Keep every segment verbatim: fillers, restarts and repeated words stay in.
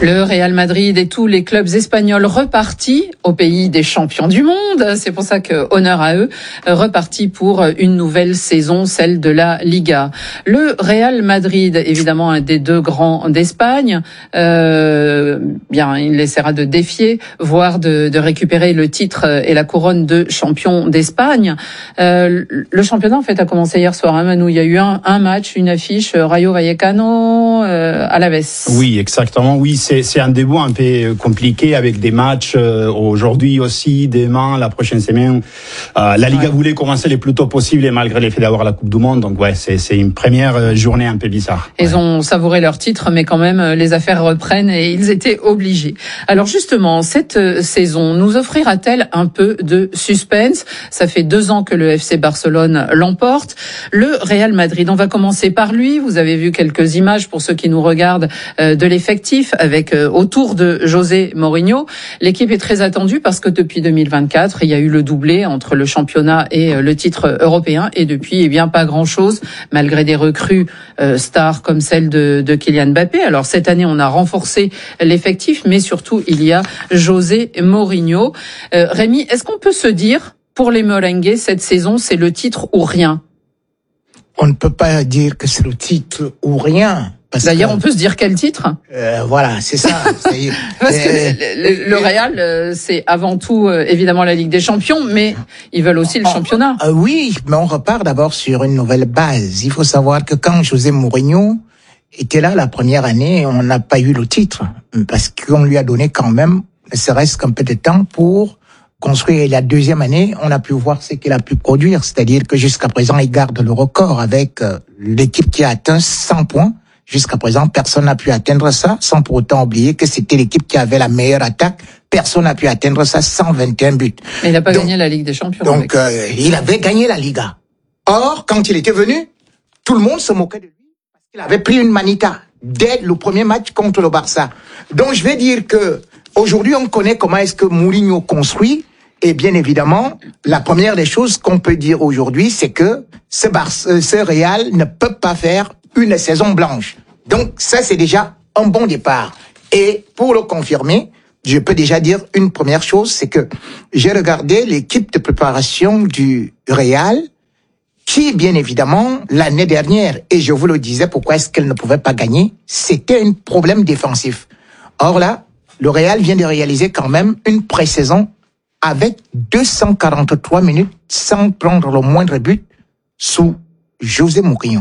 Le Real Madrid et tous les clubs espagnols repartis au pays des champions du monde. C'est pour ça que honneur à eux, repartis pour une nouvelle saison, celle de la Liga. Le Real Madrid, évidemment un des deux grands d'Espagne, euh, bien il essaiera de défier, voire de, de récupérer le titre et la couronne de champion d'Espagne. Euh, le championnat en fait a commencé hier soir, hein, Manu. Il y a eu un, un match, une affiche, Rayo Vallecano, euh, Alaves. Oui, exactement. Oui, c'est, c'est un début un peu compliqué avec des matchs euh, aujourd'hui aussi, demain, la prochaine semaine. Euh, la Liga ouais. voulait commencer le plus tôt possible et malgré l'effet d'avoir la Coupe du Monde. Donc ouais, c'est, c'est une première journée un peu bizarre. Ils ouais. ont savouré leur titre, mais quand même, les affaires reprennent et ils étaient obligés. Alors justement, cette saison nous offrira-t-elle un peu de suspense? Ça fait deux ans que le F C Barcelone l'emporte. Le Real Madrid, on va commencer par lui. Vous avez vu quelques images pour ceux qui nous regardent euh, de l'effectif avec euh, autour de José Mourinho. L'équipe est très attendue parce que depuis deux mille vingt-quatre, il y a eu le doublé entre le championnat et euh, le titre européen. Et depuis, eh bien, pas grand-chose, malgré des recrues euh, stars comme celle de, de Kylian Mbappé. Alors cette année, on a renforcé l'effectif, mais surtout, il y a José Mourinho. Euh, Rémi, est-ce qu'on peut se dire, pour les Merengues, cette saison, c'est le titre ou rien? On ne peut pas dire que c'est le titre ou rien. Parce D'ailleurs, que, on peut se dire quel titre? euh, Voilà, c'est ça. C'est, parce euh, que le, le, le Real, euh, c'est avant tout euh, évidemment la Ligue des Champions, mais ils veulent aussi le on, championnat. Euh, oui, mais on repart d'abord sur une nouvelle base. Il faut savoir que quand José Mourinho était là la première année, on n'a pas eu le titre parce qu'on lui a donné quand même, ne serait-ce qu'un peu de temps pour construire. Et la deuxième année, on a pu voir ce qu'il a pu produire, c'est-à-dire que jusqu'à présent, il garde le record avec euh, l'équipe qui a atteint cent points. Jusqu'à présent, personne n'a pu atteindre ça, sans pour autant oublier que c'était l'équipe qui avait la meilleure attaque. Personne n'a pu atteindre ça, cent vingt et un buts. Mais il n'a pas donc, gagné la Ligue des Champions. Donc, euh, il avait gagné la Liga. Or, quand il était venu, tout le monde se moquait de lui parce qu'il avait pris une manita dès le premier match contre le Barça. Donc, je vais dire que aujourd'hui, on connaît comment est-ce que Mourinho construit. Et bien évidemment, la première des choses qu'on peut dire aujourd'hui, c'est que ce, Barça, ce Real ne peut pas faire une saison blanche. Donc ça, c'est déjà un bon départ. Et pour le confirmer, je peux déjà dire une première chose, c'est que j'ai regardé l'équipe de préparation du Real, qui, bien évidemment, l'année dernière, et je vous le disais, pourquoi est-ce qu'elle ne pouvait pas gagner, c'était un problème défensif. Or là, le Real vient de réaliser quand même une pré-saison avec deux cent quarante-trois minutes sans prendre le moindre but sous José Mourinho.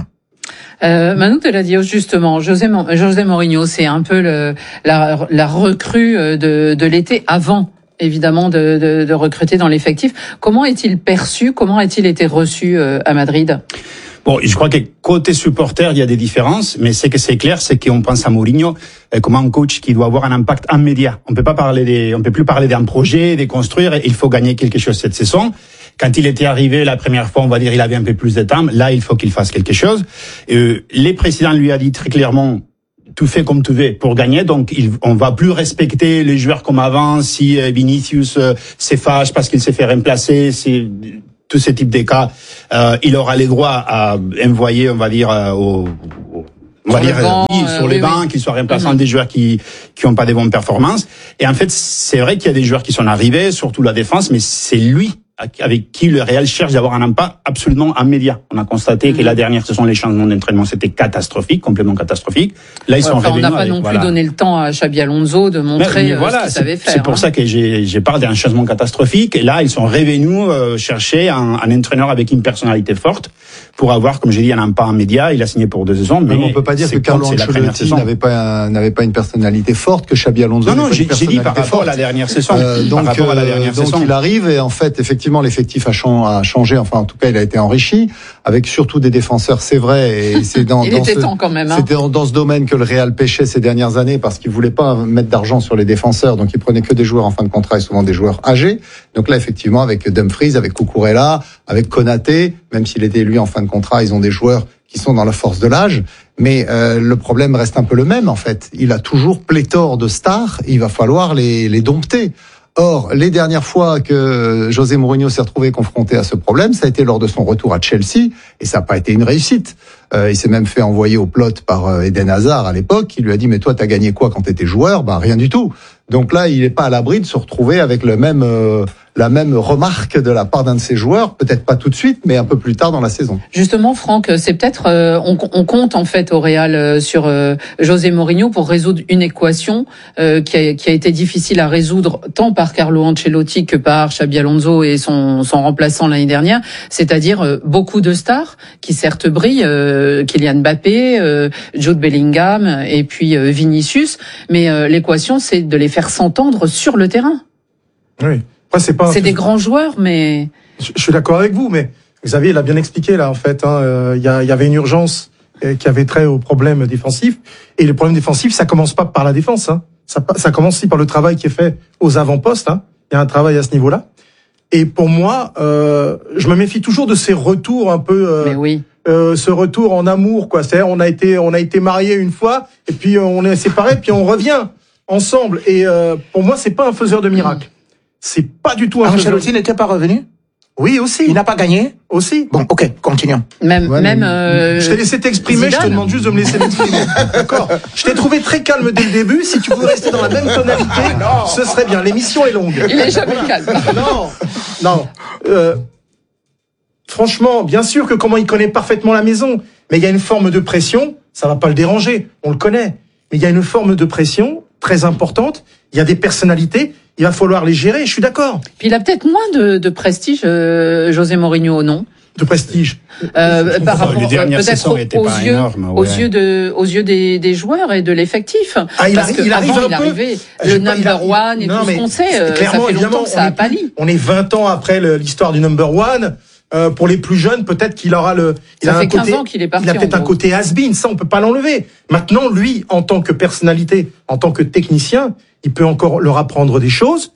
Euh, Manu te l'a dit justement, José, José Mourinho, c'est un peu le, la, la recrue de, de l'été avant, évidemment, de, de, de recruter dans l'effectif. Comment est-il perçu, comment a-t-il été reçu euh, à Madrid? Bon, je crois que côté supporter, il y a des différences, mais ce que c'est clair, c'est qu'on pense à Mourinho comme un coach qui doit avoir un impact immédiat. On peut pas parler des, on peut plus parler d'un projet, de construire. Il faut gagner quelque chose cette saison. Quand il était arrivé la première fois, on va dire, il avait un peu plus de temps. Là, il faut qu'il fasse quelque chose. Euh, les présidents lui a dit très clairement, tout fait comme tu veux pour gagner. Donc, il, on va plus respecter les joueurs comme avant. Si euh, Vinicius euh, s'effache parce qu'il s'est fait remplacer, c'est tous ces types de cas, euh, il aura les droits à envoyer, on va dire, euh, au, au on va dire banc, oui, sur euh, les oui, bancs, oui. qu'ils soient remplaçants mmh. des joueurs qui qui ont pas des bonnes performances. Et en fait, c'est vrai qu'il y a des joueurs qui sont arrivés, surtout la défense, mais c'est lui avec qui le Real cherche d'avoir un impact absolument immédiat. On a constaté mmh. que la dernière saison, les changements d'entraînement, c'était catastrophique, complètement catastrophique. Là, ils ouais, sont enfin, revenus. On n'a pas avec, non plus voilà. donné le temps à Xabi Alonso de montrer mais, mais voilà, ce qu'il savait faire. C'est pour hein. ça que j'ai, j'ai parlé d'un changement catastrophique. Et là, ils sont revenus euh, chercher un, un entraîneur avec une personnalité forte pour avoir, comme j'ai dit, un impact immédiat. Il a signé pour deux saisons. Mais, mais on peut pas dire que Carlo Ancelotti n'avait pas, un, n'avait pas une personnalité forte, que Xabi Alonso non, non, j'ai, j'ai dit par rapport forte. à la dernière saison. Euh, donc, par rapport à la dernière donc saison. il arrive et en fait, effectivement, l'effectif a a changé, enfin en tout cas il a été enrichi avec surtout des défenseurs, c'est vrai, et c'est dans, il dans était ce, temps quand même, hein. C'était dans, dans ce domaine que le Real pêchait ces dernières années parce qu'il voulait pas mettre d'argent sur les défenseurs, donc il prenait que des joueurs en fin de contrat et souvent des joueurs âgés. Donc là effectivement avec Dumfries, avec Cucurella, avec Konaté, même s'il était lui en fin de contrat, ils ont des joueurs qui sont dans la force de l'âge, mais euh, le problème reste un peu le même en fait. Il a toujours pléthore de stars, il va falloir les, les dompter. Or, les dernières fois que José Mourinho s'est retrouvé confronté à ce problème, ça a été lors de son retour à Chelsea, et ça n'a pas été une réussite. Euh, il s'est même fait envoyer au plot par euh, Eden Hazard à l'époque, qui lui a dit « Mais toi, t'as gagné quoi quand t'étais joueur ?» Ben rien du tout. Donc là, il n'est pas à l'abri de se retrouver avec le même, euh, la même remarque de la part d'un de ses joueurs, peut-être pas tout de suite, mais un peu plus tard dans la saison. Justement, Franck, c'est peut-être euh, on, on compte en fait au Real euh, sur euh, José Mourinho pour résoudre une équation euh, qui, a, qui a été difficile à résoudre tant par Carlo Ancelotti que par Xabi Alonso et son, son remplaçant l'année dernière, c'est-à-dire euh, beaucoup de stars qui certes brillent, euh, Kylian Mbappé, euh, Jude Bellingham et puis euh, Vinicius, mais euh, l'équation c'est de les faire s'entendre sur le terrain. Oui. Après, c'est pas. C'est des grands joueurs, mais. Je, je suis d'accord avec vous, mais Xavier l'a bien expliqué là. En fait, il hein, euh, y, a, y avait une urgence euh, qui avait trait aux problèmes défensifs, et le problème défensif, ça commence pas par la défense. Hein. Ça, ça commence aussi par le travail qui est fait aux avant-postes. Hein. Il y a un travail à ce niveau-là. Et pour moi, euh, je me méfie toujours de ces retours un peu. Euh, mais oui. Euh, ce retour en amour, quoi. C'est-à-dire, on a été, on a été mariés une fois, et puis euh, on est séparés, puis on revient ensemble. Et euh, pour moi, c'est pas un faiseur de miracles. C'est pas du tout un faiseur. Ancelotti n'était pas revenu? Oui, aussi. Il n'a pas gagné? Aussi. Bon, ok, continuons. Même, ouais, même. mais... Euh... Je t'ai laissé t'exprimer, Zidane. Je te demande juste de me laisser m'exprimer. D'accord. Je t'ai trouvé très calme dès le début. Si tu veux rester dans la même tonalité, ce serait bien. L'émission est longue. Il est jamais calme. Non, non. Euh, franchement, bien sûr que comment il connaît parfaitement la maison, mais il y a une forme de pression. Ça va pas le déranger. On le connaît. Mais il y a une forme de pression très importante. Il y a des personnalités. Il va falloir les gérer, je suis d'accord. Puis il a peut-être moins de, de prestige, euh, José Mourinho, non? De prestige. Euh, par rapport les dernières peut-être saisons aux, étaient aux pas yeux, énormes, ouais. aux yeux de, aux yeux des, des joueurs et de l'effectif. Ah, il Parce arrive, que il arrive avant, un il peu. arrivait Je le sais pas, number il a- one et non, tout ce mais qu'on sait. euh, Ça clairement, fait évidemment, longtemps que ça on a est pas plus- lié. On est vingt ans après le- l'histoire du number one. Euh, pour les plus jeunes, peut-être qu'il aura le. Il Ça a fait un quinze côté, ans qu'il est parti, Il a peut-être en un gros. côté has-been, ça on peut pas l'enlever. Maintenant, lui, en tant que personnalité, en tant que technicien, il peut encore leur apprendre des choses.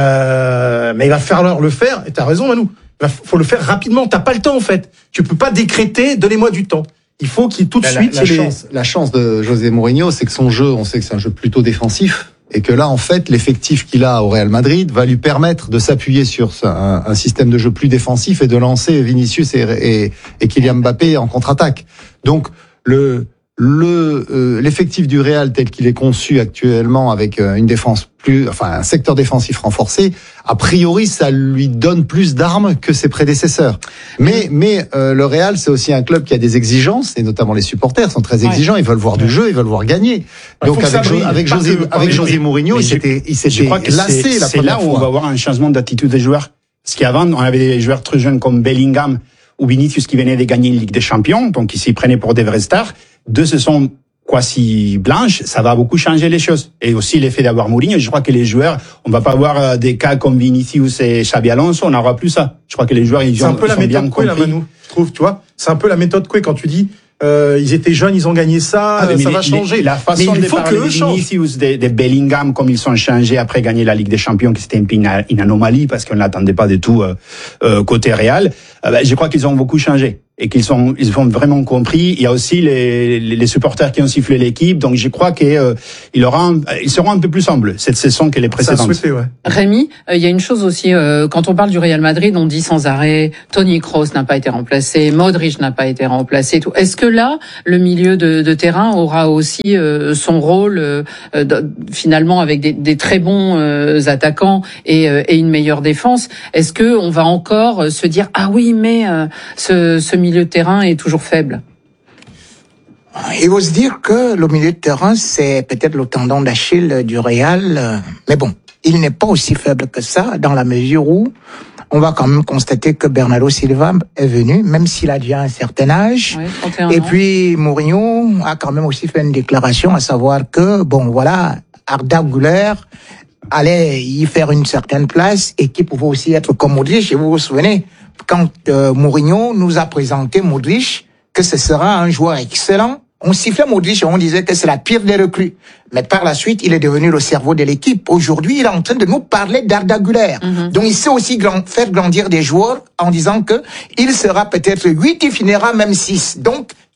Euh, mais il va falloir le faire. Et t'as raison, Manu. Il va- faut le faire rapidement. T'as pas le temps en fait. Tu peux pas décréter. Donnez-moi du temps. Il faut qu'il tout de La, suite. la, c'est les- chance, la chance de José Mourinho, c'est que son jeu, on sait que c'est un jeu plutôt défensif, et que là, en fait, l'effectif qu'il a au Real Madrid va lui permettre de s'appuyer sur un, un système de jeu plus défensif et de lancer Vinicius et, et, et Kylian Mbappé en contre-attaque. Donc, le le euh, l'effectif du Real tel qu'il est conçu actuellement, avec euh, une défense plus, enfin un secteur défensif renforcé, a priori ça lui donne plus d'armes que ses prédécesseurs. Mais mais euh, le Real, c'est aussi un club qui a des exigences, et notamment les supporters sont très exigeants. Ils veulent voir du jeu, ils veulent voir gagner. Il Donc faut que ça avec, brille, Jo- avec pas José que par avec les José bruits. Mourinho, Mais il je- s'était il Je s'était crois que lassé c'est la c'est première là où on fois. va voir un changement d'attitude des joueurs. Parce qu'avant, on avait des joueurs très jeunes comme Bellingham ou Vinicius qui venaient de gagner une Ligue des Champions, donc ils s'y prenaient pour des vrais stars. Deux se sont quasi blanches, ça va beaucoup changer les choses. Et aussi l'effet d'avoir Mourinho, je crois que les joueurs, on va pas avoir euh, des cas comme Vinicius et Xabi Alonso, on n'aura plus ça. Je crois que les joueurs, ils C'est ont un peu ils la sont bien méthode Coué, là, compris. Manu. Je trouve, tu vois. C'est un peu la méthode Coué quand tu dis. Euh, ils étaient jeunes, ils ont gagné ça, Ah, mais ça les- va changer. les- la façon mais il de faut parler que de eux changent. Vinicius, de, de Bellingham, comme ils sont changés après gagner la Ligue des Champions, qui c'était un peu une, une anomalie parce qu'on n'attendait pas du tout euh, euh, côté Real. Euh, ben, je crois qu'ils ont beaucoup changé et qu'ils sont ils ont vraiment compris. Il y a aussi les, les, les supporters qui ont sifflé l'équipe, donc je crois qu'ils euh, il aura un- ils seront un peu plus humbles cette saison que les Ça a précédentes. souhaité, ouais. Rémi, euh, il y a une chose aussi, euh, quand on parle du Real Madrid, on dit sans arrêt, Toni Kroos n'a pas été remplacé, Modric n'a pas été remplacé. Tout. Est-ce que là, le milieu de, de terrain aura aussi euh, son rôle, euh, de, finalement, avec des, des très bons euh, attaquants et, euh, et une meilleure défense? Est-ce que on va encore euh, se dire ah oui, mais euh, ce, ce milieu de terrain est toujours faible? Il faut se dire que le milieu de terrain, c'est peut-être le tendon d'Achille du Real. Mais bon, il n'est pas aussi faible que ça, dans la mesure où on va quand même constater que Bernardo Silva est venu, même s'il a déjà un certain âge. Ouais, trente et un Et ans. puis, Mourinho a quand même aussi fait une déclaration, à savoir que, bon, voilà, Arda Güler allait y faire une certaine place et qui pouvait aussi être comme Modric. Et vous vous souvenez, quand euh, Mourinho nous a présenté Modric, que ce sera un joueur excellent, on sifflait Modric et on disait que c'est la pire des recrues. Mais par la suite, il est devenu le cerveau de l'équipe. Aujourd'hui, il est en train de nous parler d'Arda Güler. Mm-hmm. Donc, il sait aussi grand, faire grandir des joueurs en disant que il sera peut-être huit, il finira même six. Donc,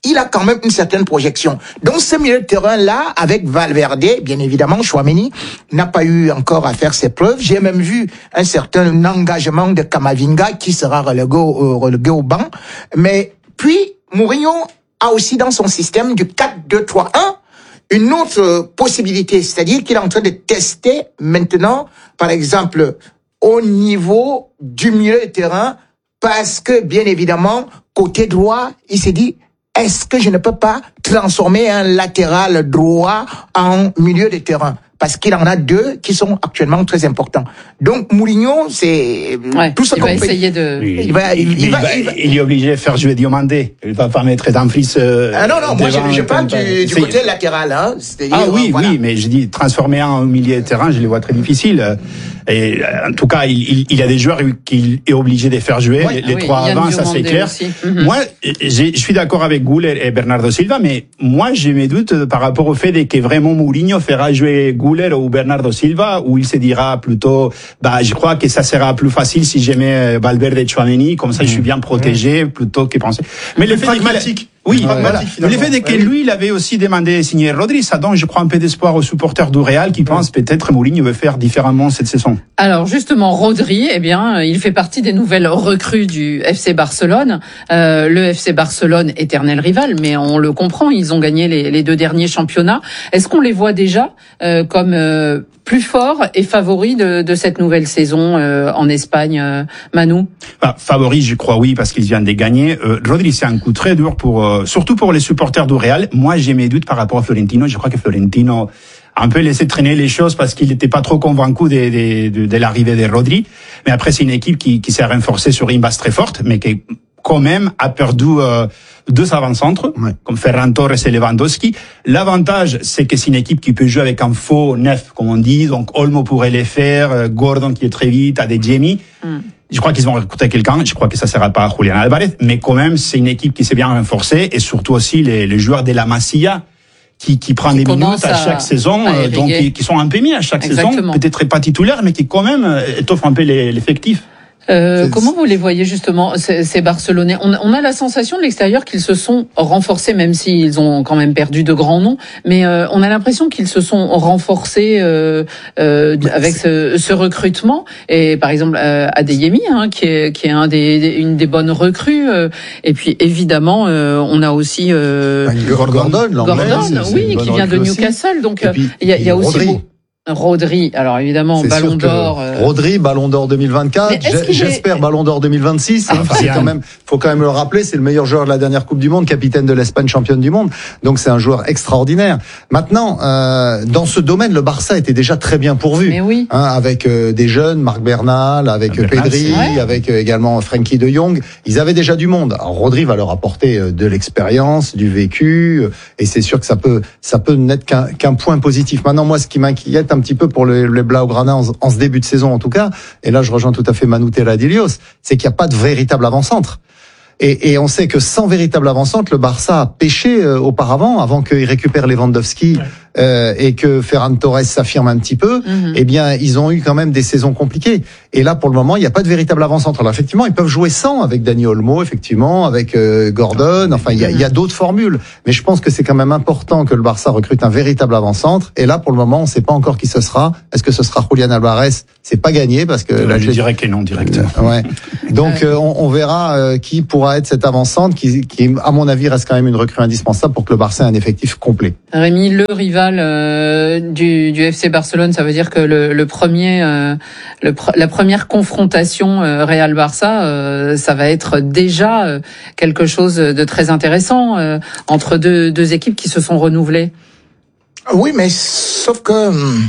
il a quand même une certaine projection. Donc ce milieu de terrain-là, avec Valverde, bien évidemment, Chouameni n'a pas eu encore à faire ses preuves. J'ai même vu un certain engagement de Camavinga qui sera relégué au, relégué au banc. Mais puis, Mourinho a aussi dans son système du quatre deux trois un une autre possibilité, c'est-à-dire qu'il est en train de tester maintenant, par exemple, au niveau du milieu de terrain, parce que, bien évidemment, côté droit, il s'est dit, est-ce que je ne peux pas transformer un latéral droit en milieu de terrain? Parce qu'il en a deux qui sont actuellement très importants. Donc Mourinho, c'est ouais, tout ce qu'on peut essayer de. Oui. Il va, il, il, il, va, va, il, va, il est obligé de faire jouer Diomandé. Il va pas mettre Dumfries. Euh, ah non non, moi je, je parle du, du côté latéral, hein. Ah oui voilà. oui, mais je dis transformer un au milieu de terrain, je les vois très difficiles. Et en tout cas, il, il, il y a des joueurs qu'il est obligé de faire jouer. Ouais. Les, les oui, trois avant, ça c'est clair. Mm-hmm. Moi, je suis d'accord avec Güler et Bernardo Silva, mais moi j'ai mes doutes par rapport au fait que vraiment Mourinho fera jouer Güler ou Bernardo Silva, où il se dira plutôt, bah je crois que ça sera plus facile si je mets Valverde et Chouameni, comme ça mmh. je suis bien protégé, mmh. plutôt que penser. Mais le fait pragmatique. Oui, ouais, voilà. Le fait est que lui, il avait aussi demandé de signer Rodri, ça donne, je crois, un peu d'espoir aux supporters du Real qui pensent peut-être Mourinho veut faire différemment cette saison. Alors justement, Rodri, eh bien, il fait partie des nouvelles recrues du F C Barcelone. Euh, le F C Barcelone, éternel rival, mais on le comprend, ils ont gagné les, les deux derniers championnats. Est-ce qu'on les voit déjà euh, comme euh, plus forts et favoris de, de cette nouvelle saison euh, en Espagne, euh, Manu? Bah, favoris, je crois oui, parce qu'ils viennent de gagner. Euh, Rodri, c'est un coup très dur pour, euh, surtout pour les supporters du Real. Moi, j'ai mes doutes par rapport à Florentino. Je crois que Florentino a un peu laissé traîner les choses parce qu'il n'était pas trop convaincu de, de, de, de l'arrivée de Rodri. Mais après, c'est une équipe qui, qui s'est renforcée sur une base très forte, mais qui quand même a perdu euh, deux avant-centres, ouais. comme Ferran Torres et Lewandowski. L'avantage, c'est que c'est une équipe qui peut jouer avec un faux neuf, comme on dit. Donc Olmo pourrait les faire, euh, Gordon qui est très vite, Adeyemi. Mm. Je crois qu'ils vont recruter quelqu'un. Je crois que ça sera pas Julián Álvarez, mais quand même, c'est une équipe qui s'est bien renforcée et surtout aussi les, les joueurs de la Masia qui, qui prend des minutes à, à chaque saison, euh, donc qui, qui sont un peu mis à chaque Exactement. saison, peut-être pas titulaires, mais qui quand même étoffent un peu les, l'effectif. Euh, comment vous les voyez justement, ces, ces Barcelonais? on, on a la sensation de l'extérieur qu'ils se sont renforcés, même s'ils ont quand même perdu de grands noms, mais euh, on a l'impression qu'ils se sont renforcés euh, euh, avec ce, ce recrutement. Et par exemple, euh, Adeyemi, hein, qui est qui est un des une des bonnes recrues. Euh, et puis évidemment, euh, on a aussi euh, Gordon, Gordon, oui, qui vient de Newcastle. Aussi. Donc il y a, y a aussi beau, Rodri, alors évidemment, Ballon d'Or. Euh... Rodri, Ballon d'Or deux mille vingt-quatre. J'espère est... Ballon d'Or deux mille vingt-six. Ah, c'est quand même, faut quand même le rappeler, c'est le meilleur joueur de la dernière Coupe du Monde, capitaine de l'Espagne, championne du monde. Donc c'est un joueur extraordinaire. Maintenant, euh, dans ce domaine, le Barça était déjà très bien pourvu. Mais oui. Hein, avec euh, des jeunes, Marc Bernal, avec euh, Pedri, ouais. avec euh, également Frenkie de Jong. Ils avaient déjà du monde. Alors, Rodri va leur apporter euh, de l'expérience, du vécu, euh, et c'est sûr que ça peut, ça peut n'être qu'un, qu'un point positif. Maintenant, moi, ce qui m'inquiète un petit peu pour les, les Blaugrana en, en ce début de saison en tout cas, et là je rejoins tout à fait Manu Terradillos, c'est qu'il n'y a pas de véritable avant-centre. Et, et on sait que sans véritable avant-centre, le Barça a pêché euh, auparavant, avant qu'il récupère Lewandowski ouais. euh, et que Ferran Torres s'affirme un petit peu. Mm-hmm. Eh bien, ils ont eu quand même des saisons compliquées. Et là, pour le moment, il n'y a pas de véritable avant-centre. Alors effectivement, ils peuvent jouer sans, avec Dani Olmo, effectivement, avec euh, Gordon. Enfin, il y a, il y a d'autres formules. Mais je pense que c'est quand même important que le Barça recrute un véritable avant-centre. Et là, pour le moment, on ne sait pas encore qui ce sera. Est-ce que ce sera Julián Álvarez? C'est pas gagné parce que là, je dirais que non, direct. Euh, ouais. Donc, euh, on, on verra euh, qui pourra être cet avant-centre, qui, qui, à mon avis, reste quand même une recrue indispensable pour que le Barça ait un effectif complet. Rémi, le rival euh, du, du F C Barcelone, ça veut dire que le, le premier, euh, le, la première confrontation euh, Real-Barça, euh, ça va être déjà euh, quelque chose de très intéressant euh, entre deux, deux équipes qui se sont renouvelées. Oui, mais sauf que hum,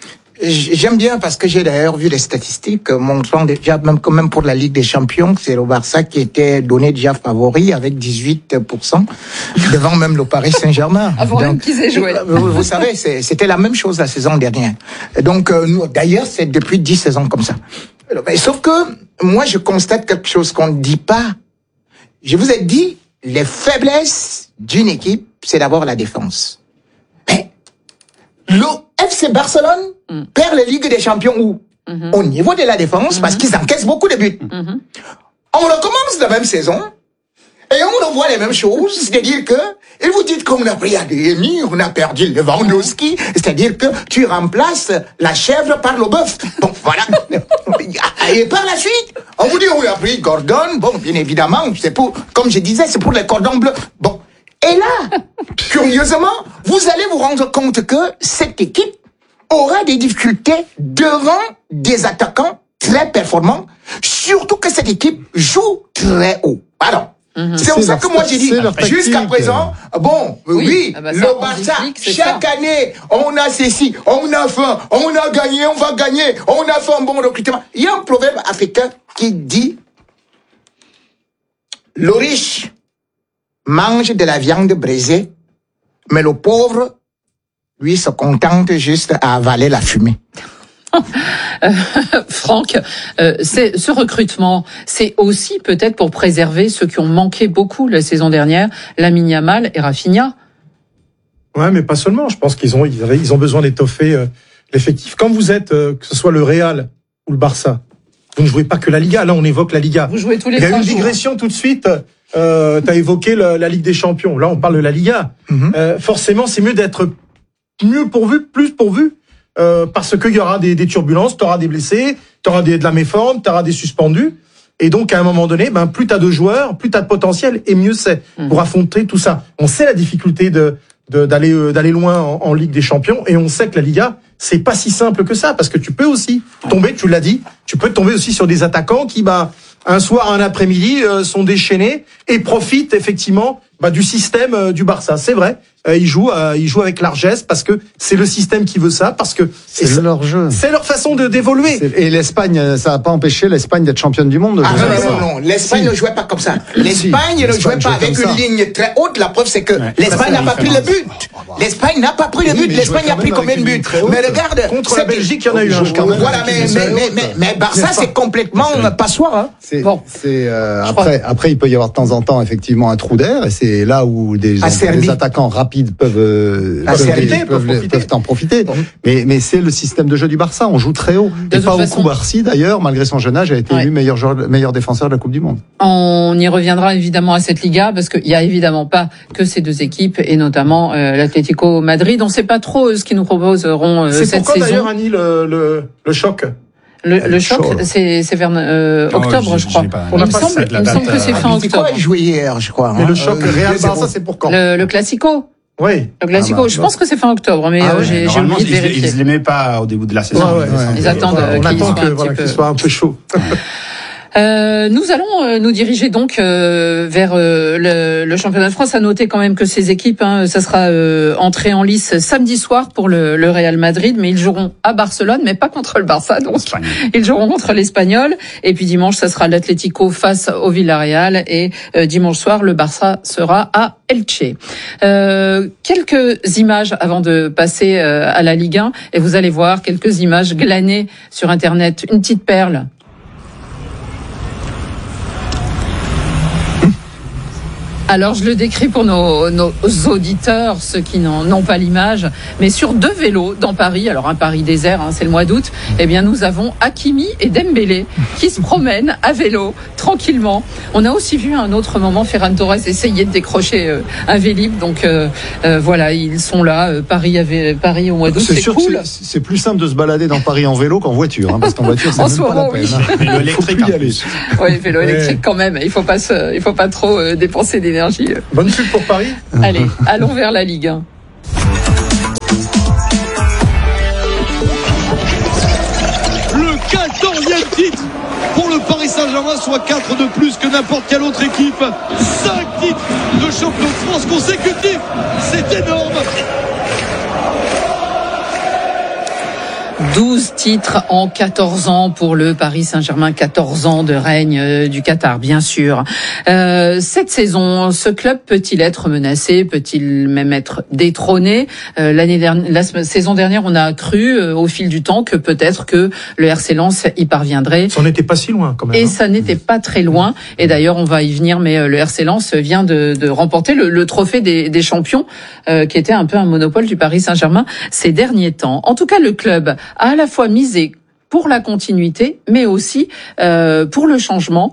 j'aime bien parce que j'ai d'ailleurs vu les statistiques montrant déjà, même quand même pour la Ligue des Champions, c'est le Barça qui était donné déjà favori avec dix-huit pour cent devant même le Paris Saint-Germain. Avant même qu'ils aient joué. Vous, vous savez, c'est, c'était la même chose la saison dernière. Donc, euh, nous, d'ailleurs, c'est depuis dix saisons comme ça. Mais, sauf que moi, je constate quelque chose qu'on ne dit pas. Je vous ai dit, les faiblesses d'une équipe, c'est d'abord la défense. Mais le F C Barcelone mm. perd les Ligues des Champions où mm-hmm. au niveau de la défense, mm-hmm. parce qu'ils encaissent beaucoup de buts. Mm-hmm. On recommence la même saison, Et on revoit les mêmes choses, c'est-à-dire que, et vous dites qu'on a pris Adémy, on a perdu Lewandowski, c'est-à-dire que tu remplaces la chèvre par le bœuf. Bon, voilà. Et par la suite, on vous dit on a pris Gordon, bon, bien évidemment, c'est pour, comme je disais, c'est pour les cordons bleus. Bon. Et là, curieusement, vous allez vous rendre compte que cette équipe aura des difficultés devant des attaquants très performants, surtout que cette équipe joue très haut. Pardon. Mmh. C'est pour ça que moi j'ai dit, jusqu'à présent, bon, oui, oui ah bah ça, le Barça, chaque ça. année, on a ceci, on a faim, on a gagné, on va gagner, on a fait un bon recrutement. Il y a un proverbe africain qui dit, le riche mange de la viande brisée, mais le pauvre, lui, se contente juste à avaler la fumée. Euh, Franck, euh, c'est, ce recrutement, c'est aussi peut-être pour préserver ceux qui ont manqué beaucoup la saison dernière, Lamine Yamal et Rafinha. Ouais, mais pas seulement. Je pense qu'ils ont ils, avaient, ils ont besoin d'étoffer euh, l'effectif. Quand vous êtes, euh, que ce soit le Real ou le Barça, vous ne jouez pas que la Liga. Là, on évoque la Liga. Vous jouez tous les. Il y a trois une jours. digression tout de suite. Euh, t'as évoqué la, la Ligue des Champions. Là, on parle de la Liga. Mm-hmm. Euh, forcément, c'est mieux d'être mieux pourvu, plus pourvu. Euh, parce qu'il y aura des, des turbulences, tu auras des blessés, tu auras de la méforme, tu auras des suspendus. Et donc, à un moment donné, ben, plus tu as de joueurs, plus tu as de potentiel, et mieux c'est mmh. pour affronter tout ça. On sait la difficulté de, de d'aller euh, d'aller loin en, en Ligue des Champions, et on sait que la Liga, c'est pas si simple que ça, parce que tu peux aussi tomber, tu l'as dit, tu peux tomber aussi sur des attaquants qui, bah, un soir, un après-midi, euh, sont déchaînés et profitent effectivement bah, du système euh, du Barça. C'est vrai, euh, ils jouent, euh, ils jouent avec largesse parce que c'est le système qui veut ça, parce que c'est, c'est leur jeu, c'est leur façon de d'évoluer. C'est, et l'Espagne, ça n'a pas empêché l'Espagne d'être championne du monde. Ah non, non, non, non, l'Espagne si. ne jouait pas comme ça. L'Espagne si. ne jouait pas avec une ça. ligne très haute. La preuve, c'est que ouais, l'Espagne n'a pas pris le but. L'Espagne n'a pas pris le but. L'Espagne a pris combien de buts? Mais regarde, contre la Belgique, il y en a eu un. Voilà, mais mais Barça, c'est complètement passoire. C'est, bon. c'est euh, après, après, il peut y avoir de temps en temps effectivement un trou d'air, et c'est là où des, des attaquants rapides peuvent euh, peuvent, Serbie, peuvent, peuvent, peuvent, peuvent en profiter. Bon. Mais mais c'est le système de jeu du Barça. On joue très haut. De et pas au Koubarsi d'ailleurs, malgré son jeune âge, a été ouais. élu meilleur joueur, meilleur défenseur de la Coupe du Monde. On y reviendra évidemment à cette Liga parce qu'il y a évidemment pas que ces deux équipes et notamment euh, l'Atlético Madrid. On ne sait pas trop euh, ce qu'ils nous proposeront euh, cette saison. C'est pourquoi d'ailleurs Annie le, le le choc. Le, le choc, c'est, c'est vers euh, octobre, oh, je crois. On il me semble, il me semble que c'est fin ah, octobre. Il jouait hier, je crois. Mais hein. le choc euh, Real Barça, c'est pour quand? Le, le Classico. Oui. Le Classico. Ah bah, je pense que c'est fin octobre, mais ah ouais, j'ai, j'ai oublié de vérifier. Ils ne l'aimaient pas au début de la saison. Ouais, ouais, ouais. Ils attendent ouais, qu'il attend soit, que, un voilà, petit qu'il peu... soit un peu chaud. Euh, nous allons euh, nous diriger donc euh, vers euh, le, le championnat de France. À noter quand même que ces équipes, hein, ça sera euh, entrée en lice samedi soir pour le, le Real Madrid, mais ils joueront à Barcelone, mais pas contre le Barça, donc Espagne. Ils joueront contre l'Espagnol. Et puis dimanche, ça sera l'Atlético face au Villarreal, et euh, dimanche soir, le Barça sera à Elche. Euh, quelques images avant de passer euh, à la Ligue un, et vous allez voir quelques images glanées sur Internet. Une petite perle. Alors, je le décris pour nos, nos auditeurs, ceux qui n'en n'ont pas l'image, mais sur deux vélos dans Paris, alors un Paris désert, hein, c'est le mois d'août, eh bien, nous avons Hakimi et Dembélé qui se promènent à vélo, tranquillement. On a aussi vu à un autre moment Ferran Torres essayer de décrocher euh, un Vélib, donc euh, euh, voilà, ils sont là, euh, Paris, avait, Paris au mois d'août, c'est, c'est sûr cool. Que c'est, c'est plus simple de se balader dans Paris en vélo qu'en voiture, hein, parce qu'en voiture, c'est en même moment, pas la peine. Oui. Vélo électrique, en plus. Oui, vélo électrique quand même, il faut pas se, il faut pas trop euh, dépenser d'énergie. Bonne pub pour Paris. Allez, allons vers la Ligue un. Le quatorzième titre pour le Paris Saint-Germain, soit quatre de plus que n'importe quelle autre équipe. cinq titres de champion de France consécutifs. C'est énorme. douze titres en quatorze ans pour le Paris Saint-Germain, quatorze ans de règne euh, du Qatar, bien sûr. Euh, cette saison, ce club peut-il être menacé? Peut-il même être détrôné? euh, L'année dernière, la saison dernière, on a cru euh, au fil du temps que peut-être que le R C Lens y parviendrait. Ça n'était pas si loin quand même. Et hein. ça n'était pas très loin. Et d'ailleurs, on va y venir, mais euh, le R C Lens vient de, de remporter le, le trophée des, des champions, euh, qui était un peu un monopole du Paris Saint-Germain ces derniers temps. En tout cas, le club a à la fois misé pour la continuité, mais aussi euh, pour le changement.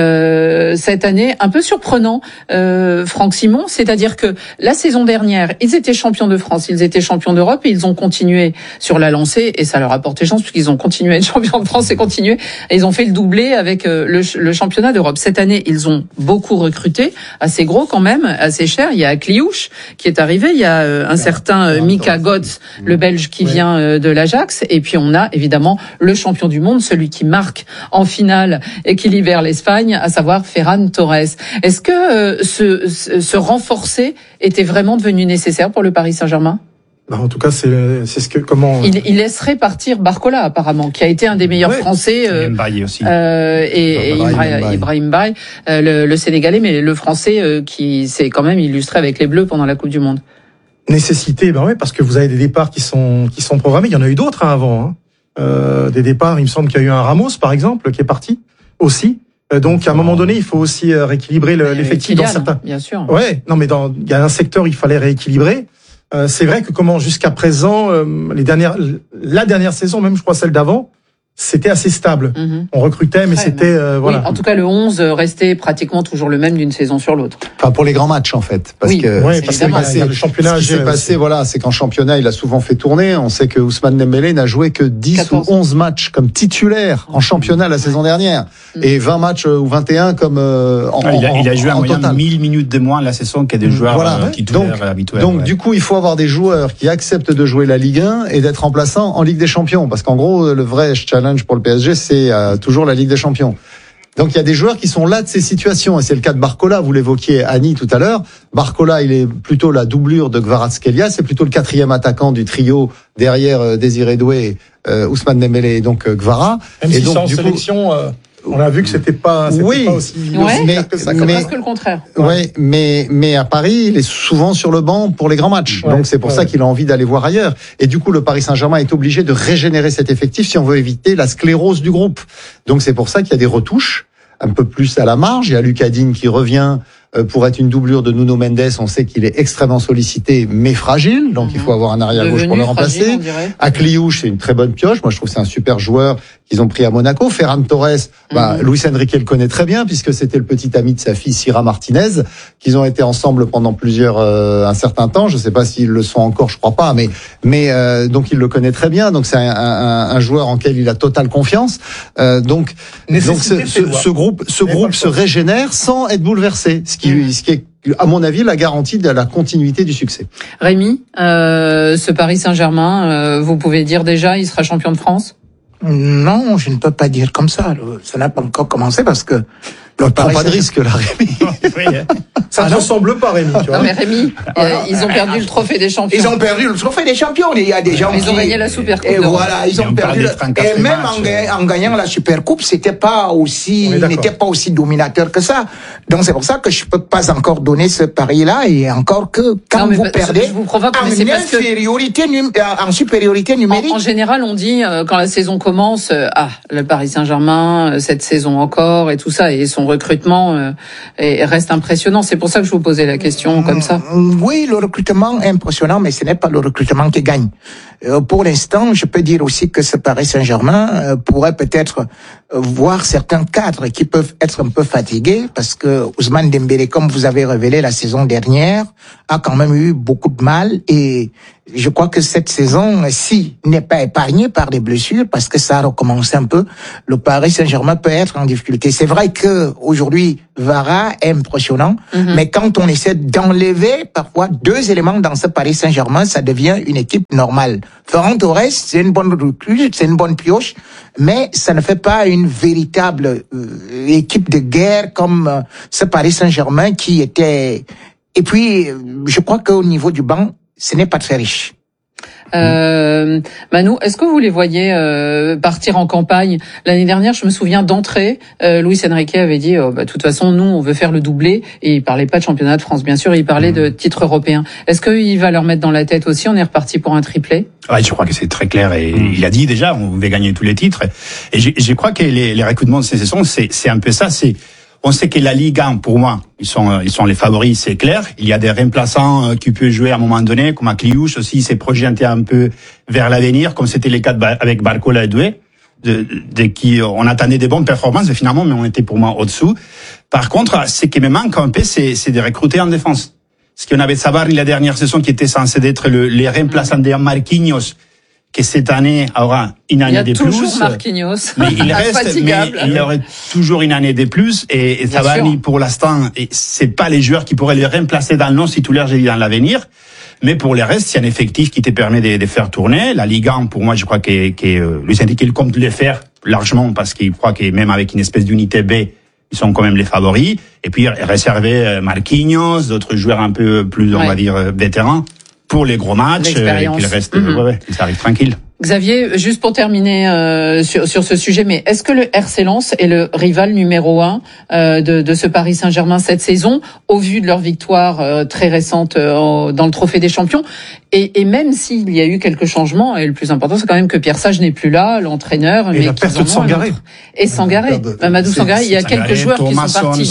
Euh, cette année, un peu surprenant, euh, Franck Simon, c'est-à-dire que la saison dernière, ils étaient champions de France, ils étaient champions d'Europe et ils ont continué sur la lancée et ça leur a porté chance puisqu'ils ont continué à être champions de France et continué. Et ils ont fait le doublé avec euh, le, le championnat d'Europe. Cette année, ils ont beaucoup recruté, assez gros quand même, assez cher. Il y a Kliouche qui est arrivé, il y a euh, un certain euh, Mika Götze, le Belge qui vient euh, de l'Ajax, et puis on a évidemment le champion du monde, celui qui marque en finale et qui libère l'Espagne, à savoir Ferran Torres. Est-ce que euh, ce, ce, ce renforcer était vraiment devenu nécessaire pour le Paris Saint-Germain ? Bah, en tout cas, c'est, c'est ce que, comment. Il, il laisserait partir Barcola, apparemment, qui a été un des meilleurs ouais. Français. Euh, Mbaye aussi. Euh, et, et Ibrahim Ibrahim Mbaye, euh, le, le Sénégalais, mais le Français euh, qui s'est quand même illustré avec les Bleus pendant la Coupe du Monde. Nécessité, ben ouais, parce que vous avez des départs qui sont, qui sont programmés. Il y en a eu d'autres, hein, avant, hein. Euh, des départs, il me semble qu'il y a eu un Ramos, par exemple, qui est parti aussi. Euh, donc, à un moment donné, il faut aussi euh, rééquilibrer le, l'effectif Kylian, dans certains. Bien sûr. Ouais, non, mais dans, il y a un secteur, il fallait rééquilibrer. Euh, c'est vrai que comment jusqu'à présent, euh, les dernières, la dernière saison, même je crois celle d'avant, c'était assez stable. Mm-hmm. On recrutait, mais Très c'était euh, voilà. Oui, en tout cas, le onze restait pratiquement toujours le même d'une saison sur l'autre. Enfin, pour les grands matchs, en fait. Parce oui, que, ouais, parce que passé, le championnat, ce qui s'est passé, voilà, c'est qu'en championnat, il a souvent fait tourner. On sait que Ousmane Dembélé n'a joué que dix quatorze ou onze matchs comme titulaire en championnat la saison dernière. Mmh. Et vingt matchs ou vingt et un comme, euh, en, ah, il, a, il a joué en, en moyenne total. mille minutes de moins la saison qu'il y a des joueurs voilà. euh, titulaires donc, habituels. Donc, ouais. du coup, il faut avoir des joueurs qui acceptent de jouer la Ligue un et d'être remplaçants en Ligue des Champions. Parce qu'en gros, le vrai challenge pour le P S G, c'est euh, toujours la Ligue des Champions. Donc il y a des joueurs qui sont là de ces situations et c'est le cas de Barcola, vous l'évoquiez Annie tout à l'heure. Barcola, il est plutôt la doublure de Kvaratskhelia, c'est plutôt le quatrième attaquant du trio derrière euh, Désiré Doué, euh, Ousmane Dembélé et donc euh, Kvara. Même et si donc sans du sélection coup, euh, on a vu que c'était pas c'était oui, pas aussi, ouais, aussi clair que ça. C'est mais, presque le contraire. Ouais, ouais, mais mais à Paris, il est souvent sur le banc pour les grands matchs. Ouais, donc c'est pour ouais, ça ouais. qu'il a envie d'aller voir ailleurs. Et du coup, le Paris Saint-Germain est obligé de régénérer cet effectif si on veut éviter la sclérose du groupe. Donc c'est pour ça qu'il y a des retouches un peu plus à la marge. Il y a Lucas Digne qui revient pour être une doublure de Nuno Mendes. On sait qu'il est extrêmement sollicité, mais fragile. Donc, mmh. il faut avoir un arrière-gauche pour le remplacer. Akliouche, c'est une très bonne pioche. Moi, je trouve que c'est un super joueur qu'ils ont pris à Monaco. Ferran Torres, mmh. bah, Luis Enrique le connaît très bien puisque c'était le petit ami de sa fille, Sira Martinez, qu'ils ont été ensemble pendant plusieurs, euh, un certain temps. Je sais pas s'ils le sont encore, je crois pas, mais, mais, euh, donc il le connaît très bien. Donc, c'est un, un, un joueur en quel il a totale confiance. Euh, donc, donc ce, ce, ce groupe, ce groupe se régénère sans être bouleversé. Ce qui, ce qui est, à mon avis, la garantie de la continuité du succès. Rémi, euh, ce Paris Saint-Germain, euh, vous pouvez dire déjà, il sera champion de France ? Non, je ne peux pas dire comme ça. Ça n'a pas encore commencé parce que... Ne prends pas de risque, là, Rémi. Ça ne ressemble pas, Rémi. Tu vois. Non, mais Rémi, euh, ils ont perdu le trophée des champions. Ils ont perdu le trophée des champions. Il y a des gens Ils ont qui... gagné la Super Coupe. Et voilà, ils ont perdu. Et même en, ga... en gagnant la Super Coupe, c'était pas aussi, n'était pas aussi dominateur que ça. Donc c'est pour ça que je peux pas encore donner ce pari-là et encore que quand non, vous bah, perdez je vous provoque, en, mais c'est parce infériorité que... num... en supériorité numérique. En, en général, on dit euh, quand la saison commence, euh, ah, le Paris Saint-Germain, euh, cette saison encore et tout ça, et son recrutement euh, et reste impressionnant. C'est pour ça que je vous posais la question comme ça. Oui, le recrutement est impressionnant, mais ce n'est pas le recrutement qui gagne. Euh, pour l'instant, je peux dire aussi que ce Paris Saint-Germain euh, pourrait peut-être euh, voir certains cadres qui peuvent être un peu fatigués, parce que Ousmane Dembélé, comme vous avez révélé la saison dernière, a quand même eu beaucoup de mal, et je crois que cette saison, si n'est pas épargnée par des blessures, parce que ça a recommencé un peu, le Paris Saint-Germain peut être en difficulté. C'est vrai que aujourd'hui, Vara est impressionnant, mm-hmm. mais quand on essaie d'enlever parfois deux éléments dans ce Paris Saint-Germain, ça devient une équipe normale. Ferran Torres, c'est une bonne recrue, c'est une bonne pioche, mais ça ne fait pas une véritable euh, équipe de guerre comme euh, ce Paris Saint-Germain qui était... Et puis, je crois qu'au niveau du banc, ce n'est pas très riche. Euh, Manu, est-ce que vous les voyez euh, partir en campagne ? L'année dernière, je me souviens d'entrée, euh, Luis Enrique avait dit oh, bah, de toute façon, nous, on veut faire le doublé, et il parlait pas de championnat de France, bien sûr, il parlait de titre européen. Est-ce qu'il va leur mettre dans la tête aussi, on est reparti pour un triplé ? Ouais, je crois que c'est très clair, et mmh. il a dit déjà, on veut gagner tous les titres, et je, je crois que les, les recrutements de ces saisons, c'est, c'est un peu ça, c'est on sait que la Ligue un, pour moi, ils sont, ils sont les favoris, c'est clair. Il y a des remplaçants qui peuvent jouer à un moment donné, comme Akliouche aussi, s'est projeté un peu vers l'avenir, comme c'était le cas avec Barcola et Doué. de, de qui on attendait des bonnes performances, mais finalement, mais on était pour moi au-dessous. Par contre, ce qui me manque un peu, c'est, c'est de recruter en défense. Parce qu'on avait Savary la dernière saison qui était censé être le, les remplaçants de Marquinhos, qui cette année aura une année de plus. Il y a toujours Marquinhos. Mais il reste, mais il aurait toujours une année de plus. Et, et Savary, pour l'instant, c'est pas les joueurs qui pourraient les remplacer dans le non titulaire, j'ai dit, dans l'avenir. Mais pour les restes, il y a un effectif qui te permet de, de faire tourner. La Ligue un, pour moi, je crois que, que Luis Enrique, il compte le faire largement parce qu'il croit que même avec une espèce d'unité B, ils sont quand même les favoris. Et puis, réserver Marquinhos, d'autres joueurs un peu plus, on ouais. va dire, vétérans pour les gros matchs, euh, qu'il reste, mmh. ouais, ouais, ça arrive tranquille. Xavier, juste pour terminer euh, sur, sur ce sujet, mais est-ce que le R C Lens est le rival numéro un euh, de, de ce Paris Saint-Germain cette saison, au vu de leur victoire euh, très récente euh, dans le Trophée des Champions, et, et même s'il y a eu quelques changements, et le plus important, c'est quand même que Pierre Sage n'est plus là, l'entraîneur, et mais la perte de Sangaré. Et Sangaré, Mamadou Sangaré, il y a quelques joueurs qui sont partis.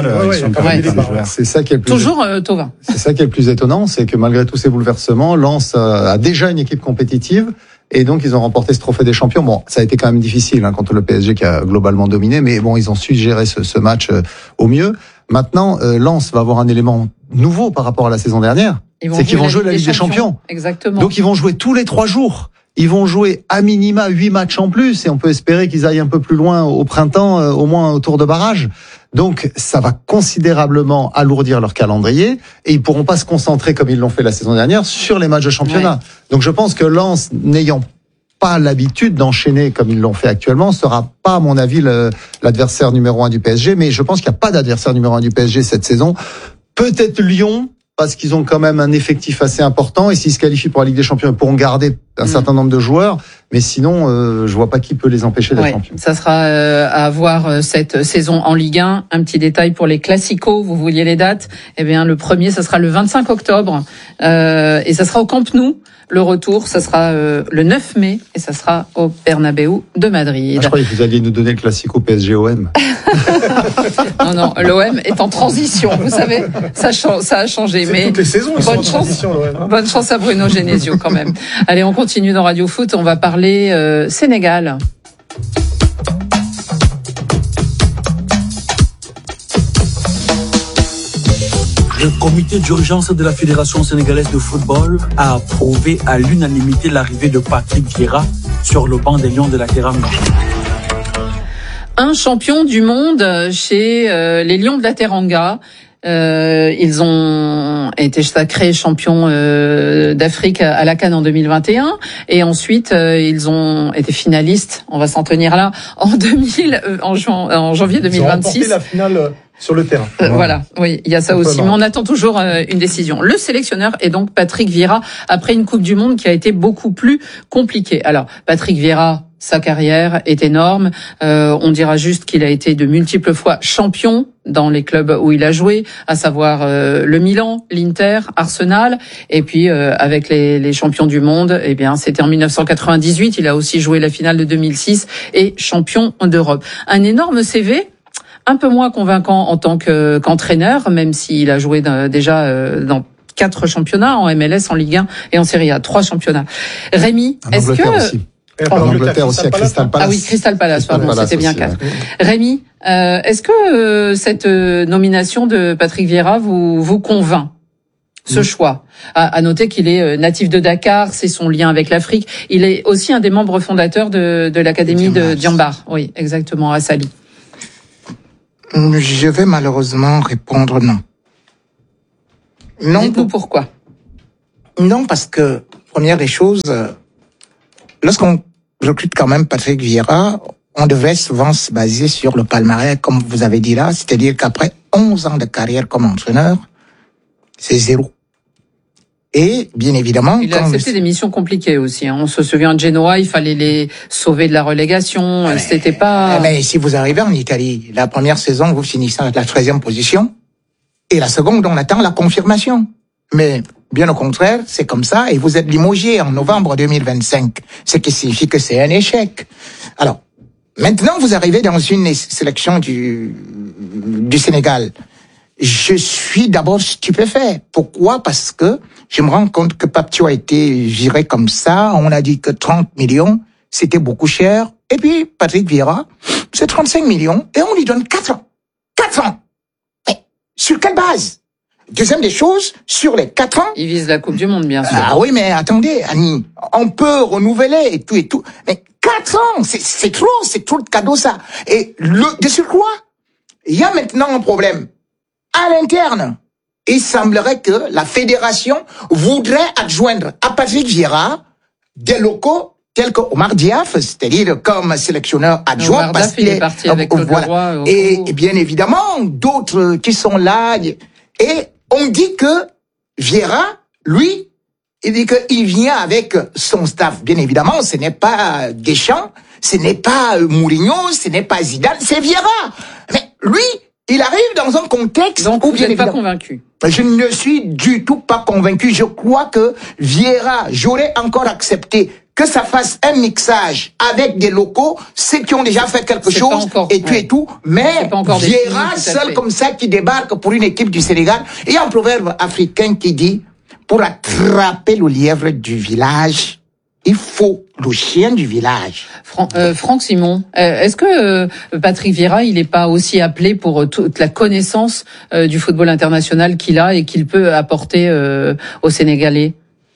C'est ça qui est le plus toujours euh, Thauvin. C'est ça qui est le plus étonnant, c'est que malgré tous ces bouleversements, Lens a déjà une équipe compétitive. Et donc, ils ont remporté ce trophée des champions. Bon, ça a été quand même difficile hein, contre le P S G qui a globalement dominé, mais bon, ils ont su gérer ce, ce match euh, au mieux. Maintenant, euh, Lens va avoir un élément nouveau par rapport à la saison dernière. C'est qu'ils vont jouer la Ligue des Champions. Champions. Exactement. Donc, ils vont jouer tous les trois jours. Ils vont jouer à minima huit matchs en plus, et on peut espérer qu'ils aillent un peu plus loin au printemps, euh, au moins au tour de barrage. Donc, ça va considérablement alourdir leur calendrier, et ils pourront pas se concentrer comme ils l'ont fait la saison dernière sur les matchs de championnat. Ouais. Donc, je pense que Lens, n'ayant pas l'habitude d'enchaîner comme ils l'ont fait actuellement, sera pas, à mon avis, le, l'adversaire numéro un du P S G. Mais je pense qu'il n'y a pas d'adversaire numéro un du P S G cette saison. Peut-être Lyon, parce qu'ils ont quand même un effectif assez important, et s'ils se qualifient pour la Ligue des Champions, ils pourront garder un mmh. certain nombre de joueurs, mais sinon, euh, je vois pas qui peut les empêcher d'être ouais, champions. Ça sera euh, à voir euh, cette saison en Ligue un. Un petit détail pour les Classicos, vous vouliez les dates? Eh bien, le premier, ça sera le vingt-cinq octobre, euh, et ça sera au Camp Nou. Le retour, ça sera euh, le neuf mai, et ça sera au Bernabéu de Madrid. Ah, je croyais que vous alliez nous donner le Classico P S G O M. Non, non, l'O M est en transition, vous savez, ça, ça a changé. C'est mais toutes les saisons, ils bonne sont en chance, l'O M, hein. Bonne chance à Bruno Genesio quand même. Allez, on continue dans Radio Foot, on va parler euh, Sénégal. Le comité d'urgence de la Fédération sénégalaise de football a approuvé à l'unanimité l'arrivée de Patrick Vieira sur le banc des Lions de la Teranga. Un champion du monde chez euh, les Lions de la Teranga. Euh, ils ont été sacrés champions euh, d'Afrique à la CAN en deux mille vingt et un, et ensuite euh, ils ont été finalistes. On va s'en tenir là en deux mille, euh, en, juin, en janvier deux mille vingt-six. Ils ont remporté la finale sur le terrain. Euh, voilà, oui, il y a ça aussi. Mais on attend toujours euh, une décision. Le sélectionneur est donc Patrick Vieira, après une Coupe du Monde qui a été beaucoup plus compliquée. Alors, Patrick Vieira, sa carrière est énorme. Euh, on dira juste qu'il a été de multiples fois champion dans les clubs où il a joué, à savoir euh, le Milan, l'Inter, Arsenal, et puis euh, avec les, les champions du monde, eh bien c'était en dix-neuf cent quatre-vingt-dix-huit. Il a aussi joué la finale de deux mille six et champion d'Europe. Un énorme C V. Un peu moins convaincant en tant que, qu'entraîneur, même s'il a joué dans, déjà euh, dans quatre championnats, en M L S, en Ligue un et en Serie A, trois championnats. Rémi, en est-ce Angleterre que... Aussi. En Angleterre aussi, à Crystal Palace. Ah oui, Crystal Palace, pardon, Palace c'était bien aussi, quatre. Ouais. Rémi, euh, est-ce que euh, cette euh, nomination de Patrick Vieira vous, vous convainc? Ce mmh. choix. À, à noter qu'il est euh, natif de Dakar, c'est son lien avec l'Afrique. Il est aussi un des membres fondateurs de, de l'académie de Diambar. Oui, exactement, à Sali. Je vais malheureusement répondre non. Non. Dites-nous pourquoi. Non, parce que, première des choses, lorsqu'on recrute quand même Patrick Vieira, on devrait souvent se baser sur le palmarès, comme vous avez dit là, c'est-à-dire qu'après onze ans de carrière comme entraîneur, c'est zéro. Et, bien évidemment... Il a accepté le... des missions compliquées aussi. Hein. On se souvient de Genoa, il fallait les sauver de la relégation. Mais, C'était pas... Mais si vous arrivez en Italie, la première saison, vous finissez à la treizième position. Et la seconde, on attend la confirmation. Mais, bien au contraire, c'est comme ça. Et vous êtes limogé en novembre deux mille vingt-cinq. Ce qui signifie que c'est un échec. Alors, maintenant, vous arrivez dans une sélection du, du Sénégal. Je suis d'abord stupéfait. Pourquoi? Parce que je me rends compte que Pape Thiaw a été viré comme ça. On a dit que trente millions, c'était beaucoup cher Et puis, Patrick Vieira, c'est trente-cinq millions et on lui donne quatre ans. quatre ans. Mais sur quelle base? Deuxième des choses, sur les quatre ans... Il vise la Coupe du Monde, bien sûr. Ah oui, mais attendez, Annie, on peut renouveler et tout et tout. Mais quatre ans, c'est, c'est trop, c'est trop de cadeaux, ça. Et le, de surcroît, il y a maintenant un problème. À l'interne, il semblerait que la fédération voudrait adjoindre à Patrick Vieira des locaux tels que Omar Diaf, c'est-à-dire comme sélectionneur adjoint. Omar parce Diaf, il est parti avec euh, Claude voilà. Leroy. Et, et bien évidemment, d'autres qui sont là. Et on dit que Vieira, lui, il dit qu'il vient avec son staff. Bien évidemment, ce n'est pas Deschamps, ce n'est pas Mourinho, ce n'est pas Zidane, c'est Vieira. Mais lui, il arrive dans un contexte Donc, où vous bien n'êtes pas évidemment, convaincu. je ne suis du tout pas convaincu. Je crois que Vieira, j'aurais encore accepté que ça fasse un mixage avec des locaux, ceux qui ont déjà fait quelque C'est chose, pas encore, et tout ouais. et tout. Mais C'est pas encore Vieira, défini, tout à seul fait. comme ça, qui débarque pour une équipe du Sénégal. Il y a un proverbe africain qui dit, pour attraper le lièvre du village, il faut le chien du village. Fran- euh, Franck Simon, euh, est-ce que euh, Patrick Vieira, il n'est pas aussi appelé pour euh, toute la connaissance euh, du football international qu'il a et qu'il peut apporter euh, aux Sénégalais?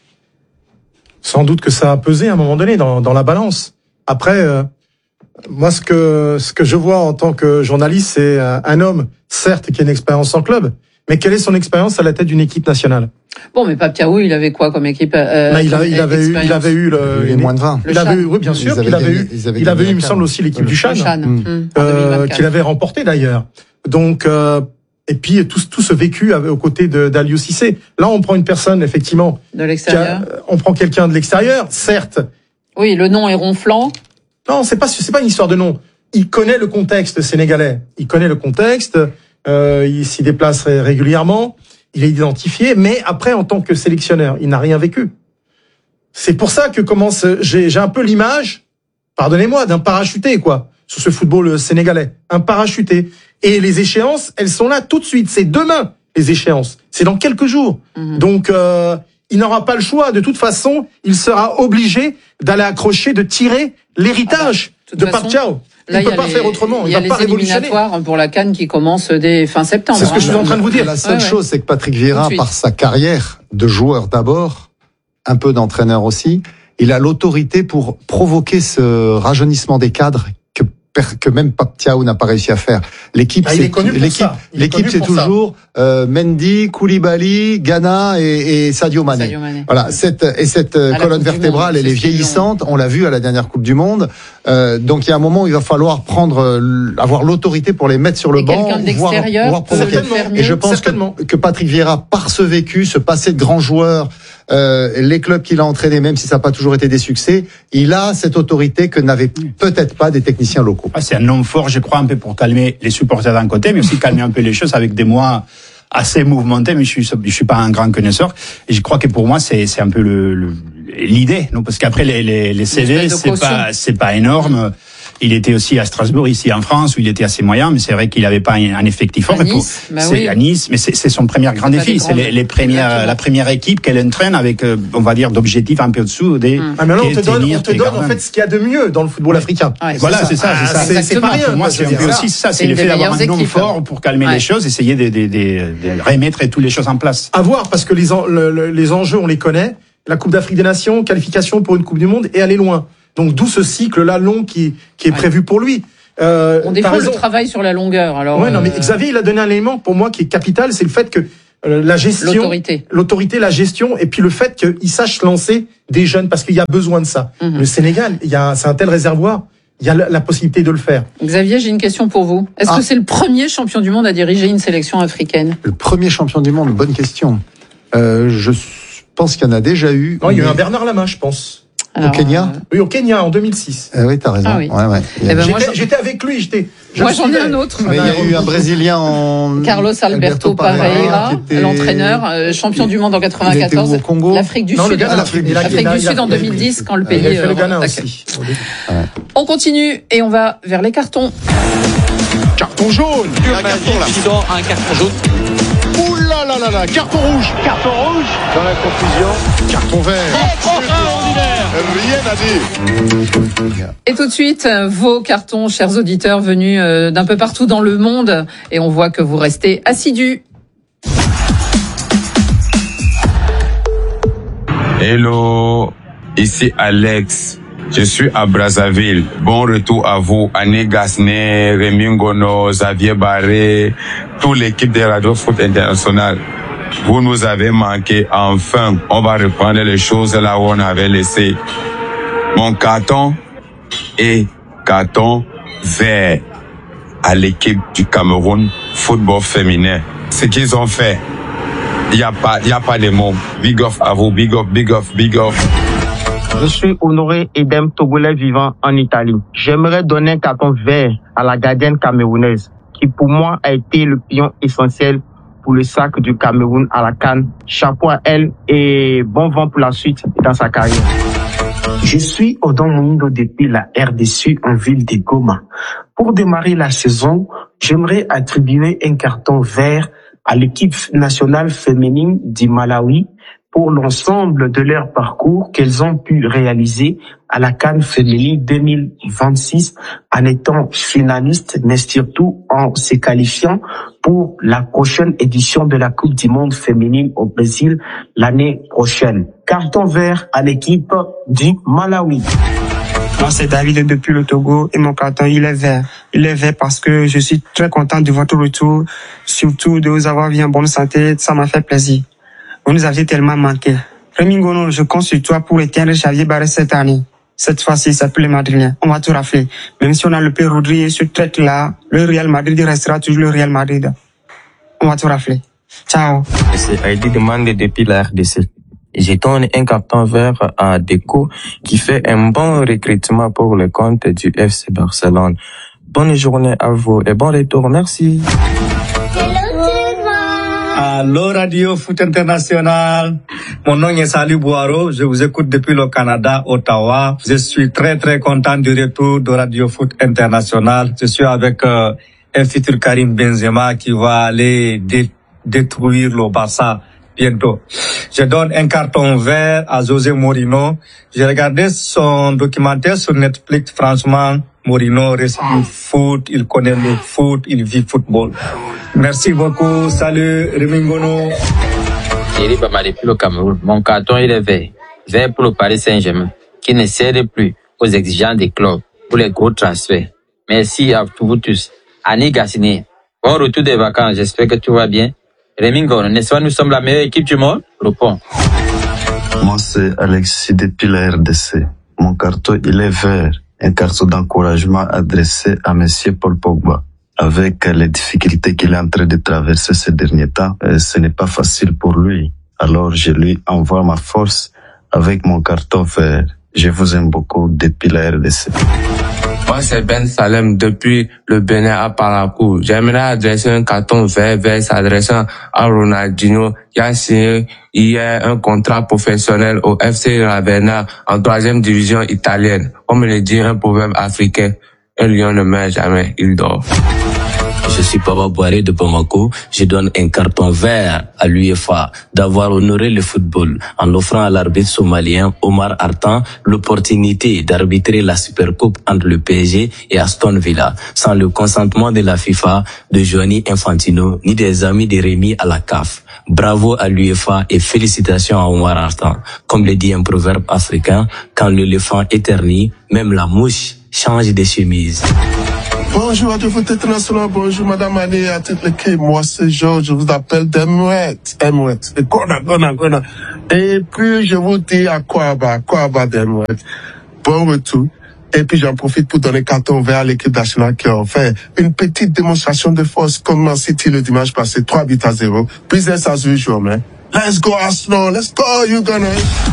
Sans doute que ça a pesé à un moment donné dans, dans la balance. Après, euh, moi, ce que ce que je vois en tant que journaliste, c'est un, un homme, certes, qui a une expérience en club, mais quelle est son expérience à la tête d'une équipe nationale? Bon, mais Pape Thiaou, il avait quoi comme équipe euh, Là, il, a, comme il avait eu, il expérience avait eu le, Il est moins de vingt. il Le avait Chan. eu, oui, bien sûr, Ils avaient il avait gagné- eu, ils avaient il avait gagné eu, il me la semble CAN. aussi l'équipe Le du Chan, Le Chan, Mm. hum, en euh, deux mille vingt-quatre. qu'il avait remporté d'ailleurs. Donc, euh, et puis tout, tout ce vécu avec- aux côtés de d'Aliou Cissé. Là, on prend une personne effectivement, de qui a- l'extérieur. on prend quelqu'un de l'extérieur, certes. Oui, le nom est ronflant. Non, c'est pas c'est pas une histoire de nom. Il connaît le contexte sénégalais. Il connaît le contexte. Euh, il s'y déplace ré- régulièrement. Il est identifié. Mais après, en tant que sélectionneur, il n'a rien vécu. C'est pour ça que commence. J'ai, j'ai un peu l'image, pardonnez-moi, d'un parachuté quoi, sur ce football sénégalais. Un parachuté. Et les échéances, elles sont là tout de suite. C'est demain les échéances. C'est dans quelques jours. Mhm. Donc. Euh, il n'aura pas le choix. De toute façon, il sera obligé d'aller accrocher, de tirer l'héritage Ah bah, de toute de façon, Pape Thiaou. Il Là, ne il y peut a pas les- faire autrement. Il Il y a va pas les révolutionner. éliminatoires pour la CAN qui commencent dès fin septembre. C'est ce que je suis hein. en train de vous dire. La seule Ouais, ouais. chose, c'est que Patrick Tout Vieira, de suite. par sa carrière de joueur d'abord, un peu d'entraîneur aussi, il a l'autorité pour provoquer ce rajeunissement des cadres que per- que même Pape Thiaou n'a pas réussi à faire. L'équipe, Ah, il c'est est connu pour l'équipe, ça. Il est l'équipe, connu c'est pour ça. toujours euh, Mendy, Koulibaly, Ghana et, et Sadio Mané. Sadio Mané. Voilà, cette et cette euh, À la colonne Coupe du vertébrale, Monde, elle est c'est ce qu'ils vieillissante. On l'a vu à la dernière Coupe du Monde. Euh, donc il y a un moment où il va falloir prendre, euh, avoir l'autorité pour les mettre sur le Et banc, quelqu'un voir, d'extérieur, voir provoquer. certainement. Et je pense Certainement. que, que Patrick Vieira, par ce vécu, ce passé de grand joueur, euh, les clubs qu'il a entraînés, même si ça n'a pas toujours été des succès, il a cette autorité que n'avaient peut-être pas des techniciens locaux. Ah, c'est un homme fort, je crois, un peu pour calmer les supporters d'un côté, mais aussi calmer un peu les choses avec des mois assez mouvementés. Mais je suis, je suis pas un grand connaisseur. Et je crois que pour moi, c'est, c'est un peu le, le- l'idée, non? Parce qu'après les, les, les C V, espèce de c'est caution. pas, c'est pas énorme. Il était aussi à Strasbourg, ici en France, où il était assez moyen, mais c'est vrai qu'il n'avait pas un, un effectif fort. À Et pour- Nice, bah c'est oui. à Nice, mais c'est, c'est son premier grand C'est pas défi. des C'est grands- les, les premières, Exactement. la première équipe qu'elle entraîne avec, euh, on va dire, d'objectifs un peu au-dessous des. Mm. Ah, mais là, on des te donne, tenir, on te des donne en gardens. fait ce qu'il y a de mieux dans le football africain. Ouais, Voilà, c'est ça, Ah, c'est ça. c'est- c'est pas rien, Pour moi, moi, c'est je un veux peu dire. aussi ça, C'est c'est une le des fait d'avoir un meilleures homme équipes. fort pour calmer Ouais. les choses, essayer de, de, de, de remettre toutes les choses en place. À voir, parce que les, en- le- le- les enjeux, on les connaît. La Coupe d'Afrique des Nations, qualification pour une Coupe du Monde et aller loin. Donc d'où ce cycle-là long qui, qui est Ouais. prévu pour lui. Euh, On t'as défend le raison. travail sur la longueur. Alors, Ouais, non, mais euh, Xavier, il a donné un élément pour moi qui est capital, c'est le fait que euh, la gestion, L'autorité. l'autorité, la gestion, et puis le fait qu'il sache lancer des jeunes, parce qu'il y a besoin de ça. Mhm. Le Sénégal, il y a, un- c'est un tel réservoir, il y a la, la possibilité de le faire. Xavier, j'ai une question pour vous. Est-ce Ah. que c'est le premier champion du monde à diriger une sélection africaine? Le premier champion du monde, bonne question. Euh, je pense qu'il y en a déjà eu. Non, il y a eu mais- un Bernard Lamache, je pense. Alors, Kenya euh, Oui, au Kenya, en deux mille six. Ah oui, t'as raison. Ah oui. Ouais, ouais. Il y a- Eh ben, moi, J'étais, j'en- j'étais avec lui, j'étais. je Moi, le j'en ai suivais. un autre. Mais il y a eu un Brésilien en... Carlos Alberto Parreira, qui était- l'entraîneur, euh, champion du monde en Il était où, quatre-vingt-quatorze. au Congo L'Afrique du Non, le Sud. Ghana, euh, l'Afrique- il a- L'Afrique il a- du il a- Sud en il a- deux mille dix, quand le Il pays a fait le euh, Ghana attaquait. aussi. On continue et on va vers les cartons. Carton jaune. Un carton là. Qui sort un carton jaune. Ouh là là là là, carton rouge. Carton rouge. Dans la confusion. Carton vert. Extraordinaire. Rien à dire. Et tout de suite, vos cartons, chers auditeurs venus d'un peu partout dans le monde. Et on voit que vous restez assidus. Hello, ici Alex. Je suis à Brazzaville. Bon retour à vous, Annie Gasné, Rémi Ngono, Xavier Barré, toute l'équipe de Radio Foot International. Vous nous avez manqué. Enfin, on va reprendre les choses là où on avait laissé. Mon carton est carton vert à l'équipe du Cameroun football féminin. Ce qu'ils ont fait, il n'y a pas, il n'y a pas de mots. Big off à vous, big off, big off, big off. Je suis Honoré Edem, Togolais vivant en Italie. J'aimerais donner un carton vert à la gardienne camerounaise, qui pour moi a été le pion essentiel pour le sac du Cameroun à la CAN. Chapeau à elle et bon vent pour la suite dans sa carrière. Je suis Odon Mounido depuis la R D C en ville de Goma. Pour démarrer la saison, j'aimerais attribuer un carton vert à l'équipe nationale féminine du Malawi pour l'ensemble de leur parcours qu'elles ont pu réaliser à la CAN féminine deux mille vingt-six en étant finalistes, mais surtout en se qualifiant pour la prochaine édition de la Coupe du Monde féminine au Brésil l'année prochaine. Carton vert à l'équipe du Malawi. Moi, c'est David depuis le Togo et mon carton, il est vert. Il est vert parce que je suis très content de votre retour, surtout de vous avoir vu en bonne santé. Ça m'a fait plaisir. Vous nous aviez tellement manqué. Rémi Ngono, je compte sur toi pour éteindre Xavier Barré cette année. Cette fois-ci, c'est plus les Madridiens. On va tout rafler. Même si on a le P. Rodri et ce traite-là, le Real Madrid restera toujours le Real Madrid. On va tout rafler. Ciao. C'est Heidi Demande depuis la R D C. Je donne un carton vert à Deco qui fait un bon recrutement pour le compte du F C Barcelone. Bonne journée à vous et bon retour. Merci. Allô Radio Foot International. Mon nom est Salih Boiro. Je vous écoute depuis le Canada, Ottawa. Je suis très très content du retour de Radio Foot International. Je suis avec euh, un futur Karim Benzema qui va aller dé- détruire le Barça bientôt. Je donne un carton vert à José Mourinho. J'ai regardé son documentaire sur Netflix. Franchement, Mourinho respire foot, il connaît le foot, il vit football. Merci beaucoup. Salut, Rémi Ngono. Thierry Bama depuis le Cameroun. Mon carton, il est vert. Vert pour le Paris Saint-Germain, qui ne cède plus aux exigences des clubs pour les gros transferts. Merci à vous tous. Annie Gassini, bon retour des vacances. J'espère que tout va bien. Rémi Ngono, n'est-ce pas, nous sommes la meilleure équipe du monde? Réponds. Moi, c'est Alexis depuis la R D C. Mon carton, il est vert. Un carton d'encouragement adressé à Monsieur Paul Pogba. Avec les difficultés qu'il est en train de traverser ces derniers temps, ce n'est pas facile pour lui. Alors, je lui envoie ma force avec mon carton vert. Je vous aime beaucoup depuis la R D C. Moi, c'est Ben Salem depuis le Bénin à Parakou. J'aimerais adresser un carton vert, vert s'adressant à Ronaldinho qui a signé hier un contrat professionnel au F C Ravenna en troisième division italienne. Comme le dit un proverbe africain, un lion ne meurt jamais, il dort. Je suis Papa Boiré de Bamako. Je donne un carton vert à l'U E F A d'avoir honoré le football en offrant à l'arbitre somalien Omar Artan l'opportunité d'arbitrer la Supercoupe entre le P S G et Aston Villa sans le consentement de la FIFA, de Gianni Infantino ni des amis de Rémi à la C A F. Bravo à l'U E F A et félicitations à Omar Artan. Comme le dit un proverbe africain, quand l'éléphant éternue, même la mouche change de chemise. Bonjour Radio Foot International, bonjour Madame Annie, à toute l'équipe. Moi c'est Georges, je vous appelle d'Emouette. Emouette, de Gona, Gona, Gona. Et puis je vous dis à quoi bas, quoi bas d'Emouette. Bon retour. Et puis j'en profite pour donner carton vert à l'équipe nationale qui a fait une petite démonstration de force comme Man City le dimanche passé, trois buts à zéro. Business as usual, man. Let's go Arsenal, let's go, you gonna...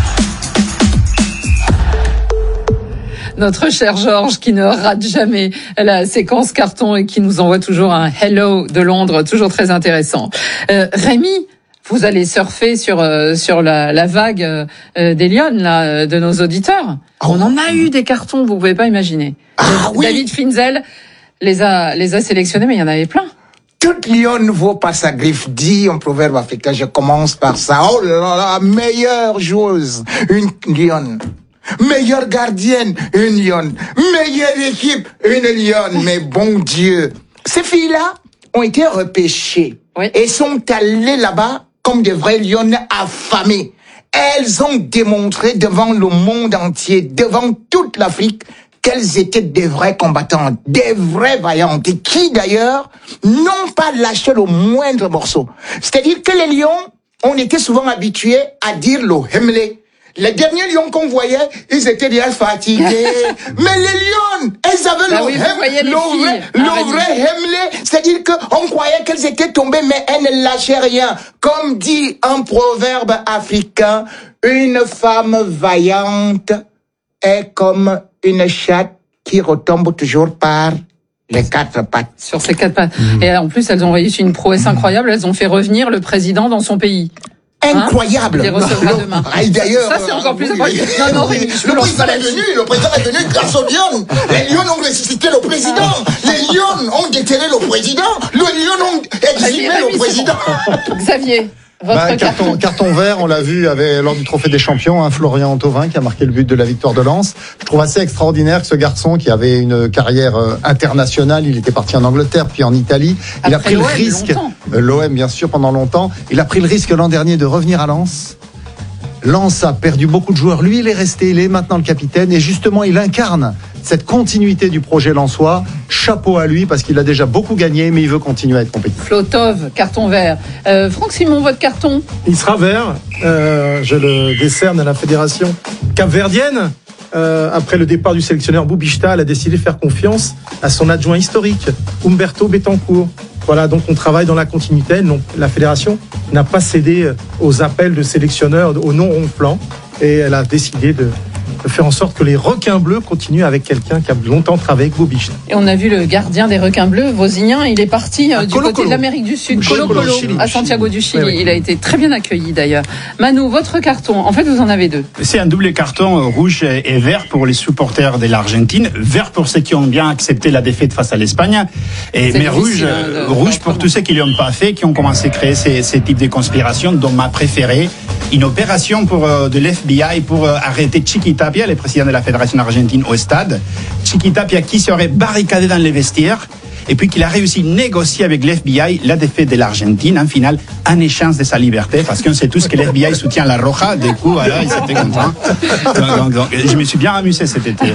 Notre cher Georges qui ne rate jamais la séquence carton et qui nous envoie toujours un hello de Londres, toujours très intéressant. Euh, Rémi, vous allez surfer sur euh, sur la, la vague euh, des Lions là de nos auditeurs. Oh. On en a eu des cartons, vous pouvez pas imaginer. Ah, oui. David Finzel les a les a sélectionnés, mais il y en avait plein. Toute lion ne vaut pas sa griffe, dit un proverbe africain. Je commence par ça. Oh là là, meilleure joueuse, une lionne. Meilleure gardienne, une lionne. Meilleure équipe, une lionne. Mais bon Dieu, ces filles-là ont été repêchées oui. et sont allées là-bas comme des vraies lionnes affamées. Elles ont démontré devant le monde entier, devant toute l'Afrique, qu'elles étaient des vraies combattantes, des vraies vaillantes, et qui d'ailleurs n'ont pas lâché le moindre morceau. C'est-à-dire que les lions, on était souvent habitués à dire le Hemley. Les derniers lions qu'on voyait, ils étaient déjà fatigués. Mais les lions, elles avaient bah le, oui, hem, le vrai, le vrai Hemley. C'est-à-dire qu'on croyait qu'elles étaient tombées, mais elles ne lâchaient rien. Comme dit un proverbe africain, une femme vaillante est comme une chatte qui retombe toujours par les quatre pattes. Sur ses quatre pattes. Mmh. Et en plus, elles ont réussi une prouesse incroyable. Elles ont fait revenir le président dans son pays. Incroyable. Hein, il les recevra demain. Ah, d'ailleurs, ça c'est encore plus incroyable. Non, non, Rémi, le président est venu, le président est venu grâce aux lions. Les lions ont ressuscité le président. Les lions ont déterré le président. Les lions ont exilé Rémi, le président. Xavier. Bah, carton, carton vert, on l'a vu avec, lors du Trophée des Champions, hein, Florian Thauvin qui a marqué le but de la victoire de Lens. Je trouve assez extraordinaire que ce garçon qui avait une carrière euh, internationale, il était parti en Angleterre puis en Italie, il Après a pris l'O M, le risque, euh, l'O M bien sûr pendant longtemps, il a pris le risque l'an dernier de revenir à Lens. Lens a perdu beaucoup de joueurs, lui il est resté, il est maintenant le capitaine et justement il incarne cette continuité du projet lensois. Chapeau à lui parce qu'il a déjà beaucoup gagné mais il veut continuer à être compétitif. Flotov, carton vert. Euh, Franck Simon, votre carton? Il sera vert. Euh, je le décerne à la fédération capverdienne. Euh, après le départ du sélectionneur Boubishta, elle a décidé de faire confiance à son adjoint historique, Humberto Betancourt. Voilà, donc on travaille dans la continuité. Donc la fédération n'a pas cédé aux appels de sélectionneurs au non-ronflant et elle a décidé de, de faire en sorte que les requins bleus continuent avec quelqu'un qui a longtemps travaillé avec Bobicht. Et on a vu le gardien des requins bleus, Vozinien, il est parti euh, du Colo, côté Colo. de l'Amérique du Sud, Colo, Colo Colo, Chili, à Santiago du Chili. Oui, oui. Il a été très bien accueilli d'ailleurs. Manu, votre carton, en fait vous en avez deux. C'est un double carton euh, rouge et vert pour les supporters de l'Argentine, vert pour ceux qui ont bien accepté la défaite face à l'Espagne, et mais rouge, euh, rouge pour tous ceux qui l'ont pas fait, qui ont commencé à créer ces, ces types de conspirations, dont ma préférée, une opération pour euh, de l'F B I pour euh, arrêter Chiquitapia, le président de la Fédération argentine, au stade. Chiquitapia qui serait barricadé dans les vestiaires et puis qu'il a réussi à négocier avec l'F B I la défaite de l'Argentine en finale en échange de sa liberté, parce qu'on sait tous que l'F B I soutient la Roja. Du coup, voilà, il s'était content. Donc, donc, donc, je me suis bien amusé cet été.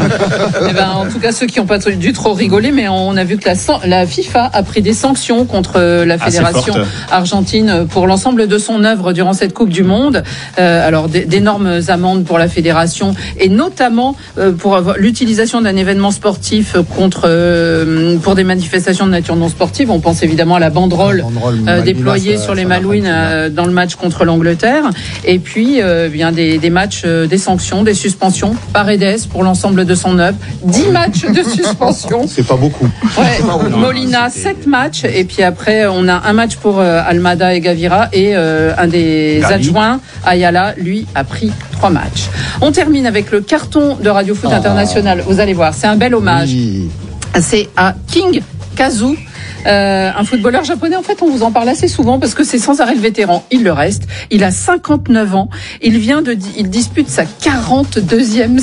Eh ben, en tout cas, ceux qui n'ont pas dû trop rigoler, mais on a vu que la, la FIFA a pris des sanctions contre la fédération argentine pour l'ensemble de son œuvre durant cette Coupe du Monde. Euh, alors, d'énormes amendes pour la fédération et notamment euh, pour avoir l'utilisation d'un événement sportif contre euh, pour des manifestations de nature non sportive. On pense évidemment à la banderole, la banderole euh, déployée ça, sur les Malouines euh, dans le match contre l'Angleterre. Et puis, euh, bien des, des matchs, euh, des sanctions, des suspensions. Paredes pour l'ensemble de son œuvre. dix matchs de suspension. C'est pas beaucoup. Ouais, Molina, sept matchs. Et puis après, on a un match pour euh, Almada et Gavira. Et euh, un des Gali. adjoints, Ayala, lui, a pris trois matchs. On termine avec le carton de Radio Foot ah. International. Vous allez voir, c'est un bel hommage. Oui. C'est à King Kazu, euh, un footballeur japonais. En fait, on vous en parle assez souvent parce que c'est sans arrêt le vétéran. Il le reste. Il a cinquante-neuf ans. Il vient de, il dispute sa quarante-deuxième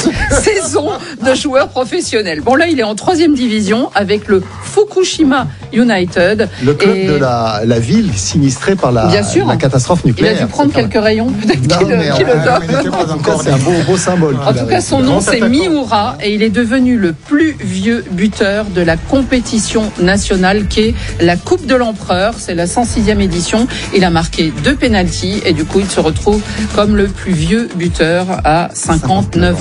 saison de joueur professionnel. Bon, là, il est en troisième division avec le Fukushima United. Le club et... de la, la ville sinistrée par la, Bien sûr, la catastrophe nucléaire. Il a dû prendre quelques rayons, peut-être qu'il le, qu le donne. En tout cas, c'est un beau, beau symbole. En tout cas, son nom, c'est Miura et il est devenu le plus vieux buteur de la compétition nationale qui est la Coupe de l'Empereur. C'est la cent sixième édition. Il a marqué deux pénaltys et du coup, il se retrouve comme le plus vieux buteur à cinquante-neuf ans.